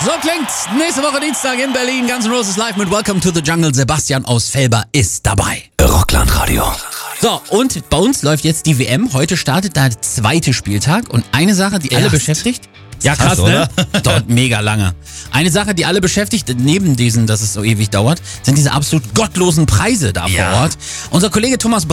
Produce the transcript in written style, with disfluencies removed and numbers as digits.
So klingt's. Nächste Woche Dienstag in Berlin. Guns N' Roses live mit Welcome to the Jungle. Sebastian aus Velber ist dabei. Rockland-Radio. So, und bei uns läuft jetzt die WM. Heute startet der zweite Spieltag. Und eine Sache, die alle beschäftigt... Ja, krass, ne? Dauert mega lange. Eine Sache, die alle beschäftigt, neben diesen, dass es so ewig dauert, sind diese absolut gottlosen Preise da vor Ort. Unser Kollege Thomas